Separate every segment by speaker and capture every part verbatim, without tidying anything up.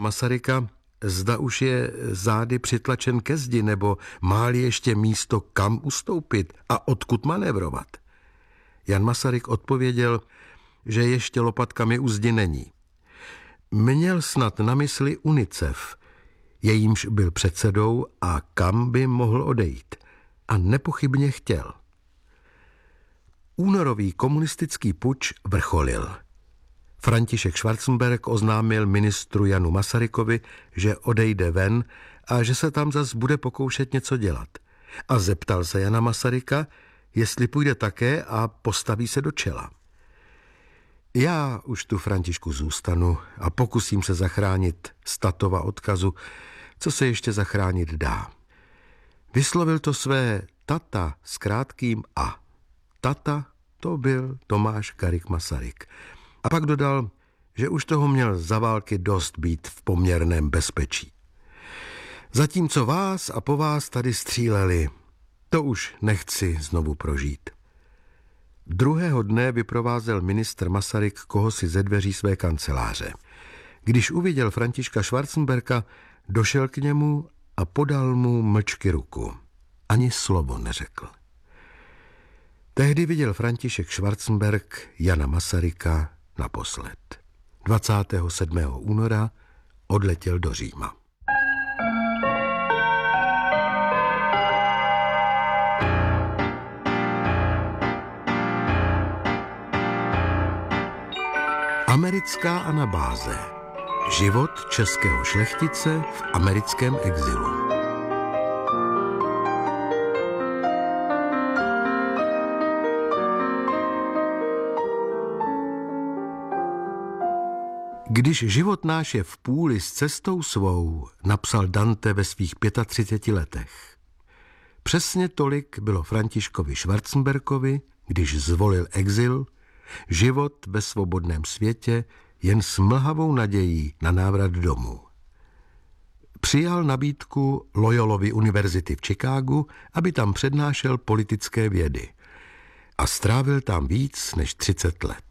Speaker 1: Masaryka, zda už je zády přitlačen ke zdi, nebo má-li ještě místo, kam ustoupit a odkud manévrovat. Jan Masaryk odpověděl, že ještě lopatkami u zdi není. Měl snad na mysli UNICEF, jejímž byl předsedou a kam by mohl odejít. A nepochybně chtěl. Únorový komunistický puč vrcholil. František Schwarzenberg oznámil ministru Janu Masarykovi, že odejde ven a že se tam zas bude pokoušet něco dělat. A zeptal se Jana Masaryka, jestli půjde také a postaví se do čela. Já už tu, Františku, zůstanu a pokusím se zachránit z tatova odkazu, co se ještě zachránit dá. Vyslovil to své tata s krátkým a. Tata to byl Tomáš Garrigue Masaryk. A pak dodal, že už toho měl za války dost být v poměrném bezpečí. Zatímco vás a po vás tady stříleli, to už nechci znovu prožít. Druhého dne vyprovázel ministr Masaryk kohosi ze dveří své kanceláře. Když uviděl Františka Schwarzenberga, došel k němu a podal mu mlčky ruku. Ani slovo neřekl. Tehdy viděl František Schwarzenberg Jana Masaryka naposled. dvacátého sedmého února odletěl do Říma. Americká anabáze. Život českého šlechtice v americkém exilu. Když život náš je v půli s cestou svou, napsal Dante ve svých třiceti pěti letech. Přesně tolik bylo Františkovi Schwarzenbergovi, když zvolil exil, život ve svobodném světě jen s mlhavou nadějí na návrat domů. Přijal nabídku Loyolovy univerzity v Chicagu, aby tam přednášel politické vědy a strávil tam víc než třicet let.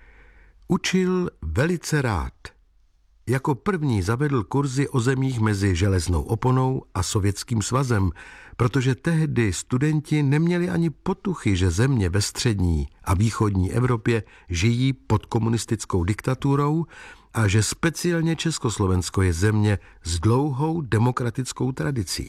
Speaker 1: Učil velice rád. Jako první zavedl kurzy o zemích mezi železnou oponou a Sovětským svazem, protože tehdy studenti neměli ani potuchy, že země ve střední a východní Evropě žijí pod komunistickou diktaturou a že speciálně Československo je země s dlouhou demokratickou tradicí.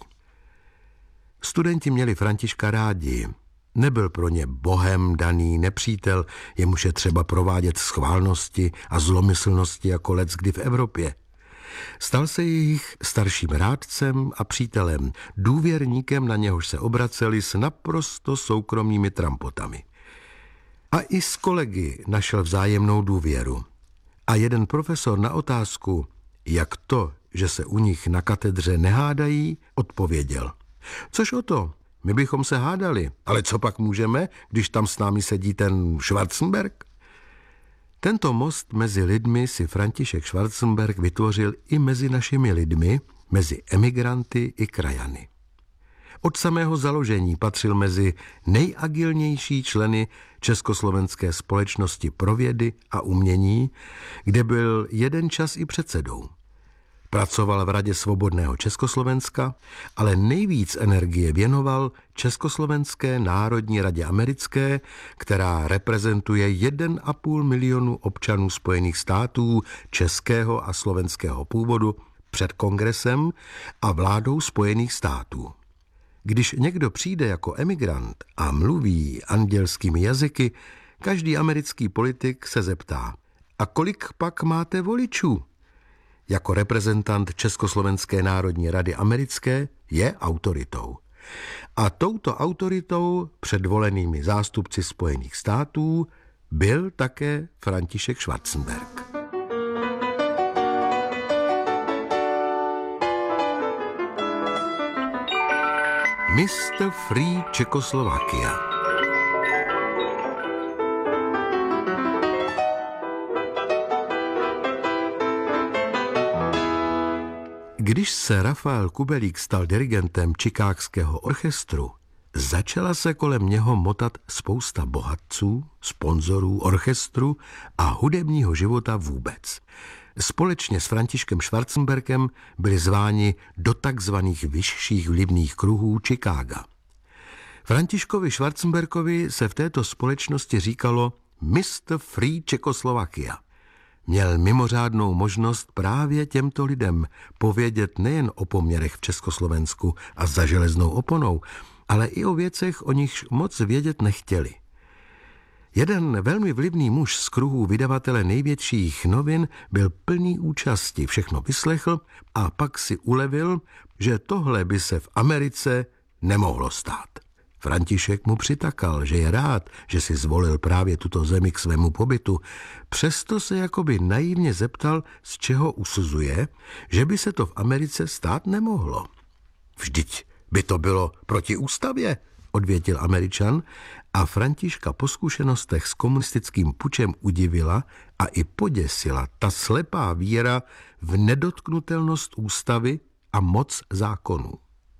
Speaker 1: Studenti měli Františka rádi. Nebyl pro ně bohem daný nepřítel, jemuž je třeba provádět schválnosti a zlomyslnosti jako leckdy v Evropě. Stal se jejich starším rádcem a přítelem, důvěrníkem, na něhož se obraceli s naprosto soukromými trampotami. A i s kolegy našel vzájemnou důvěru. A jeden profesor na otázku, jak to, že se u nich na katedře nehádají, odpověděl. Což o to? My bychom se hádali, ale co pak můžeme, když tam s námi sedí ten Schwarzenberg? Tento most mezi lidmi si František Schwarzenberg vytvořil i mezi našimi lidmi, mezi emigranty i krajany. Od samého založení patřil mezi nejagilnější členy Československé společnosti pro vědy a umění, kde byl jeden čas i předsedou. Pracoval v Radě svobodného Československa, ale nejvíc energie věnoval Československé národní radě americké, která reprezentuje jeden a půl milionu občanů Spojených států českého a slovenského původu před kongresem a vládou Spojených států. Když někdo přijde jako emigrant a mluví andělskými jazyky, každý americký politik se zeptá, a kolik pak máte voličů? Jako reprezentant Československé národní rady americké je autoritou. A touto autoritou před volenými zástupci Spojených států byl také František Schwarzenberg. mister Free Czechoslovakia. Když se Rafael Kubelík stal dirigentem Chicagského orchestru, začala se kolem něho motat spousta bohatců, sponzorů orchestru a hudebního života vůbec. Společně s Františkem Schwarzenbergem byli zváni do takzvaných vyšších vlivných kruhů Chicaga. Františkovi Schwarzenbergovi se v této společnosti říkalo mister Free Czechoslovakia. Měl mimořádnou možnost právě těmto lidem povědět nejen o poměrech v Československu a za železnou oponou, ale i o věcech, o nichž moc vědět nechtěli. Jeden velmi vlivný muž z kruhů vydavatele největších novin byl plný účasti, všechno vyslechl a pak si ulevil, že tohle by se v Americe nemohlo stát. František mu přitakal, že je rád, že si zvolil právě tuto zemi k svému pobytu, přesto se jakoby naivně zeptal, z čeho usuzuje, že by se to v Americe stát nemohlo. Vždyť by to bylo proti ústavě, odvětil Američan a Františka po zkušenostech s komunistickým pučem udivila a i poděsila ta slepá víra v nedotknutelnost ústavy a moc zákonů.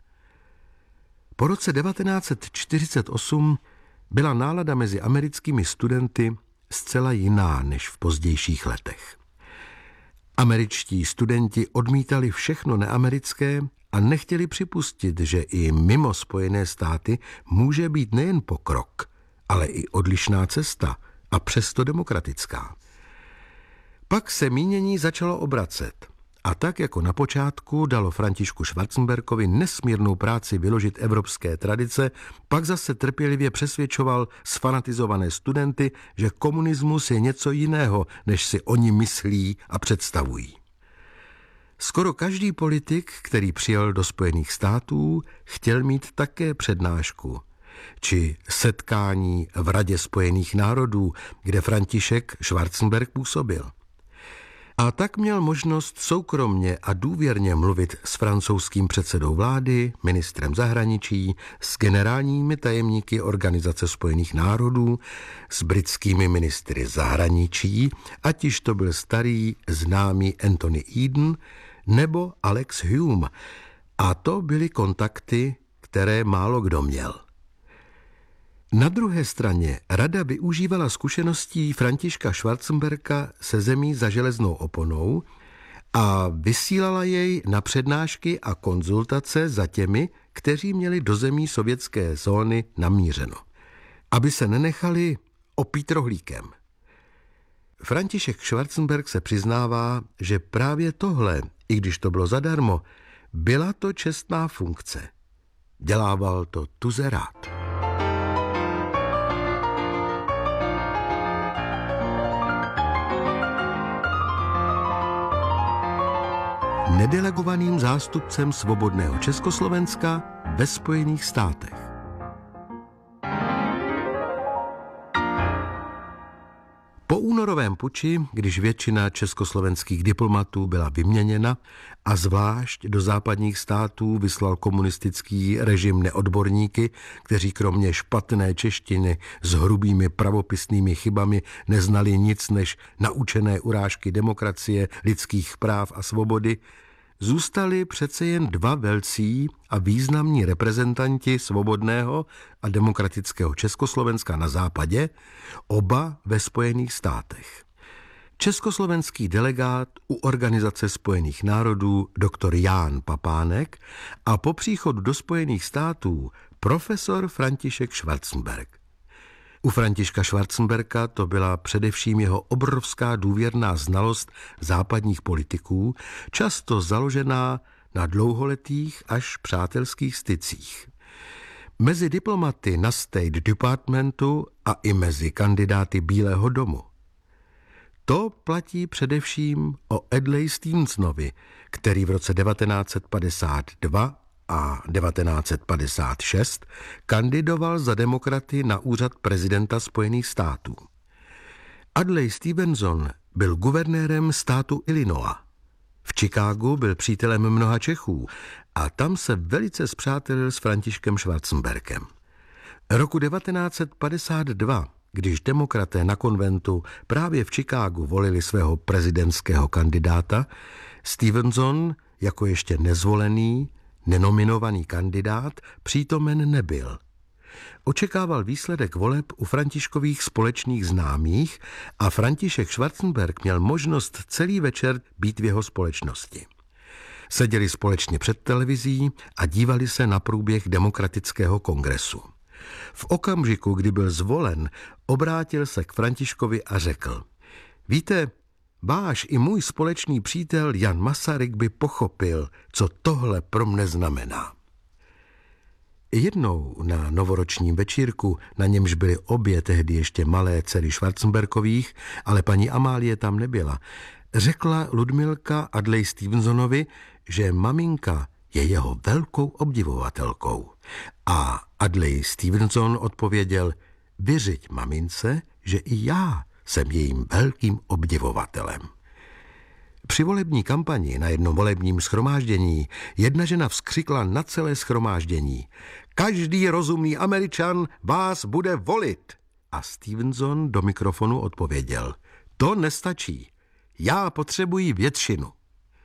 Speaker 1: Po roce devatenáct set čtyřicet osm byla nálada mezi americkými studenty zcela jiná než v pozdějších letech. Američtí studenti odmítali všechno neamerické a nechtěli připustit, že i mimo Spojené státy může být nejen pokrok, ale i odlišná cesta a přesto demokratická. Pak se mínění začalo obracet. A tak jako na počátku dalo Františku Schwarzenbergovi nesmírnou práci vyložit evropské tradice, pak zase trpělivě přesvědčoval sfanatizované studenty, že komunismus je něco jiného, než si oni myslí a představují. Skoro každý politik, který přijel do Spojených států, chtěl mít také přednášku, či setkání v Radě Spojených národů, kde František Schwarzenberg působil. A tak měl možnost soukromně a důvěrně mluvit s francouzským předsedou vlády, ministrem zahraničí, s generálními tajemníky Organizace spojených národů, s britskými ministry zahraničí, ať již to byl starý známý Anthony Eden nebo Alex Hume. A to byly kontakty, které málo kdo měl. Na druhé straně rada využívala zkušeností Františka Schwarzenberga se zemí za železnou oponou a vysílala jej na přednášky a konzultace za těmi, kteří měli do zemí sovětské zóny namířeno, aby se nenechali opít rohlíkem. František Schwarzenberg se přiznává, že právě tohle, i když to bylo zadarmo, byla to čestná funkce. Dělával to tuze rád. Nedelegovaným zástupcem svobodného Československa ve Spojených státech. Po únorovém puči, když většina československých diplomatů byla vyměněna a zvlášť do západních států vyslal komunistický režim neodborníky, kteří kromě špatné češtiny s hrubými pravopisnými chybami neznali nic než naučené urážky demokracie, lidských práv a svobody, zůstali přece jen dva velcí a významní reprezentanti svobodného a demokratického Československa na západě, oba ve Spojených státech. Československý delegát u Organizace spojených národů doktor Ján Papánek a po příchodu do Spojených států profesor František Schwarzenberg. U Františka Schwarzenberga to byla především jeho obrovská důvěrná znalost západních politiků, často založená na dlouholetých až přátelských stycích. Mezi diplomaty na State Departmentu a i mezi kandidáty Bílého domu. To platí především o Adlai Stevensonovi, který v roce devatenáct set padesát dva a devatenáct set padesát šest kandidoval za demokraty na úřad prezidenta Spojených států. Adlai Stevenson byl guvernérem státu Illinois. V Chicagu byl přítelem mnoha Čechů a tam se velice spřátelil s Františkem Schwarzenbergem. Roku devatenáct set padesát dva, když demokraté na konventu právě v Chicagu volili svého prezidentského kandidáta, Stevenson jako ještě nezvolený, nenominovaný kandidát přítomen nebyl. Očekával výsledek voleb u Františkových společných známých a František Schwarzenberg měl možnost celý večer být v jeho společnosti. Seděli společně před televizí a dívali se na průběh demokratického kongresu. V okamžiku, kdy byl zvolen, obrátil se k Františkovi a řekl: Víte, váš i můj společný přítel Jan Masaryk by pochopil, co tohle pro mne znamená. Jednou na novoročním večírku, na němž byly obě tehdy ještě malé dcery Schwarzenberkových, ale paní Amálie tam nebyla, řekla Ludmilka Adlai Stevensonovi, že maminka je jeho velkou obdivovatelkou. A Adlai Stevenson odpověděl: vyřiď mamince, že i já jsem jejím velkým obdivovatelem. Při volební kampani na jednom volebním shromáždění jedna žena vzkřikla na celé shromáždění: každý rozumný Američan vás bude volit. A Stevenson do mikrofonu odpověděl: to nestačí, já potřebuji většinu.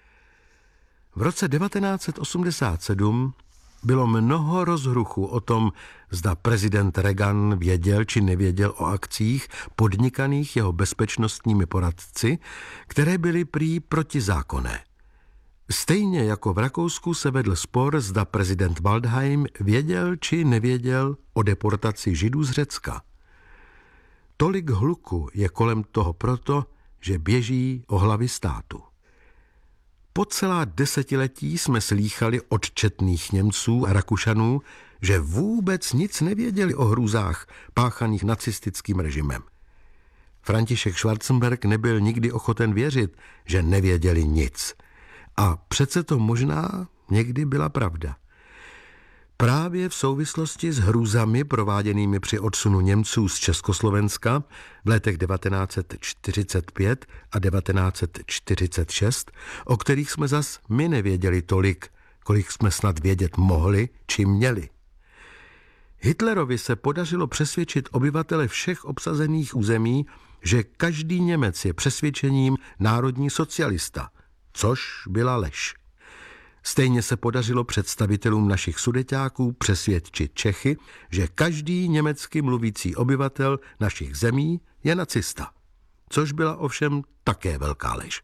Speaker 1: V roce devatenáct set osmdesát sedm bylo mnoho rozhruchu o tom, zda prezident Reagan věděl či nevěděl o akcích podnikaných jeho bezpečnostními poradci, které byly prý protizákonné. Stejně jako v Rakousku se vedl spor, zda prezident Waldheim věděl či nevěděl o deportaci Židů z Řecka. Tolik hluku je kolem toho proto, že běží o hlavy státu. Po celá desetiletí jsme slýchali od četných Němců a Rakušanů, že vůbec nic nevěděli o hrůzách páchaných nacistickým režimem. František Schwarzenberg nebyl nikdy ochoten věřit, že nevěděli nic. A přece to možná někdy byla pravda. Právě v souvislosti s hrůzami prováděnými při odsunu Němců z Československa v letech devatenáct set čtyřicet pět a devatenáct set čtyřicet šest, o kterých jsme zas my nevěděli tolik, kolik jsme snad vědět mohli či měli. Hitlerovi se podařilo přesvědčit obyvatele všech obsazených území, že každý Němec je přesvědčením národní socialista, což byla lež. Stejně se podařilo představitelům našich sudeťáků přesvědčit Čechy, že každý německy mluvící obyvatel našich zemí je nacista, což byla ovšem také velká lež.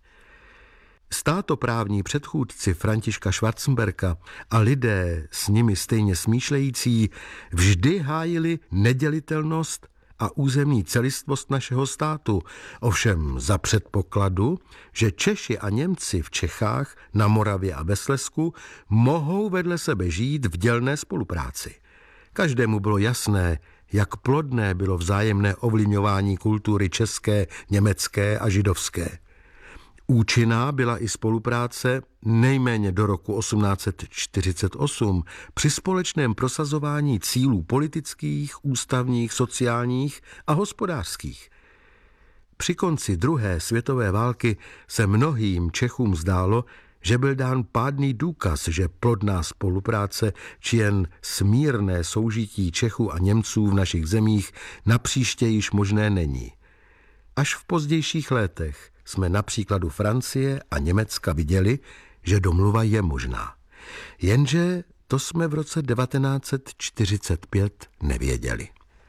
Speaker 1: Státoprávní předchůdci Františka Schwarzenberga a lidé s nimi stejně smýšlející vždy hájili nedělitelnost a územní celistvost našeho státu, ovšem za předpokladu, že Češi a Němci v Čechách, na Moravě a ve Slezsku mohou vedle sebe žít v dělné spolupráci. Každému bylo jasné, jak plodné bylo vzájemné ovlivňování kultury české, německé a židovské. Účinná byla i spolupráce nejméně do roku osmnáct set čtyřicet osm při společném prosazování cílů politických, ústavních, sociálních a hospodářských. Při konci druhé světové války se mnohým Čechům zdálo, že byl dán pádný důkaz, že plodná spolupráce či jen smírné soužití Čechů a Němců v našich zemích napříště již možné není. Až v pozdějších letech jsme na příkladu Francie a Německa viděli, že domluva je možná. Jenže to jsme v roce devatenáct set čtyřicet pět nevěděli.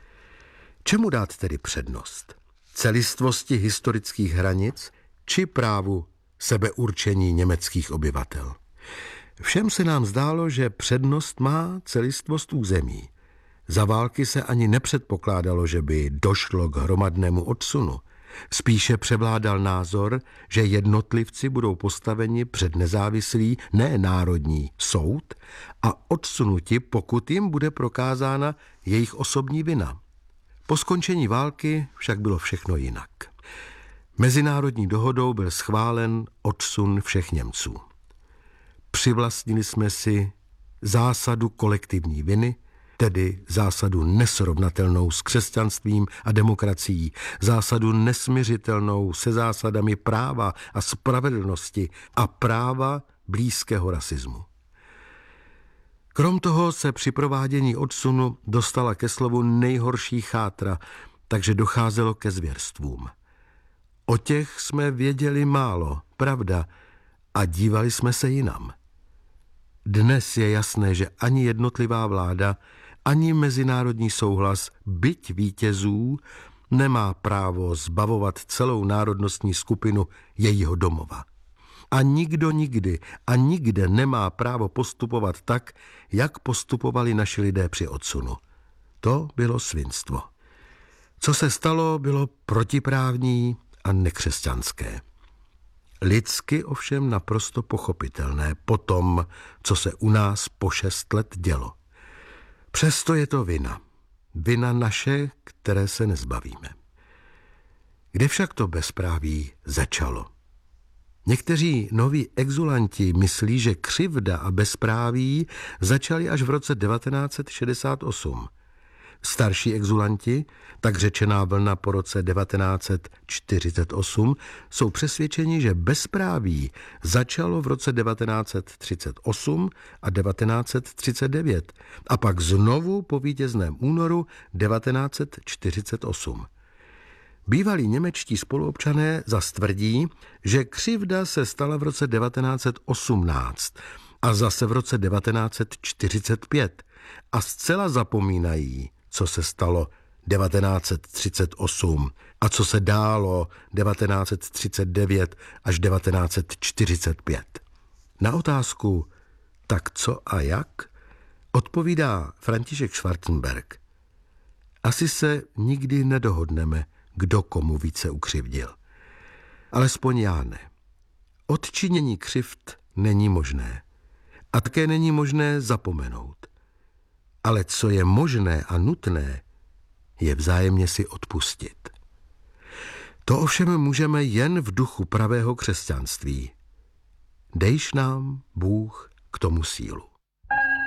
Speaker 1: Čemu dát tedy přednost? Celistvosti historických hranic či právu sebeurčení německých obyvatel? Všem se nám zdálo, že přednost má celistvost území. Za války se ani nepředpokládalo, že by došlo k hromadnému odsunu. Spíše převládal názor, že jednotlivci budou postaveni před nezávislý, ne národní soud a odsunuti, pokud jim bude prokázána jejich osobní vina. Po skončení války však bylo všechno jinak. Mezinárodní dohodou byl schválen odsun všech Němců. Přivlastnili jsme si zásadu kolektivní viny, tedy zásadu nesrovnatelnou s křesťanstvím a demokracií, zásadu nesmiřitelnou se zásadami práva a spravedlnosti a práva blízkého rasismu. Krom toho se při provádění odsunu dostala ke slovu nejhorší chátra, takže docházelo ke zvěrstvům. O těch jsme věděli málo, pravda, a dívali jsme se jinam. Dnes je jasné, že ani jednotlivá vláda, ani mezinárodní souhlas, byť vítězů, nemá právo zbavovat celou národnostní skupinu jejího domova. A nikdo nikdy a nikde nemá právo postupovat tak, jak postupovali naši lidé při odsunu. To bylo svinstvo. Co se stalo, bylo protiprávní a nekřesťanské. Lidsky ovšem naprosto pochopitelné po tom, co se u nás po šest let dělo. Přesto je to vina. Vina naše, které se nezbavíme. Kde však to bezpráví začalo? Někteří noví exulanti myslí, že křivda a bezpráví začaly až v roce devatenáct set šedesát osm. Starší exulanti, tak řečená vlna po roce devatenáct set čtyřicet osm, jsou přesvědčeni, že bezpráví začalo v roce devatenáct set třicet osm a devatenáct set třicet devět a pak znovu po vítězném únoru devatenáct set čtyřicet osm. Bývalí němečtí spoluobčané zas tvrdí, že křivda se stala v roce devatenáct set osmnáct a zase v roce devatenáct set čtyřicet pět a zcela zapomínají, co se stalo devatenáct set třicet osm a co se dálo devatenáct set třicet devět až devatenáct set čtyřicet pět. Na otázku tak co a jak odpovídá František Schwarzenberg. Asi se nikdy nedohodneme, kdo komu více ukřivdil. Alespoň já ne. Odčinění křivd není možné. A také není možné zapomenout. Ale co je možné a nutné, je vzájemně si odpustit. To ovšem můžeme jen v duchu pravého křesťanství. Dejš nám, Bůh, k tomu sílu.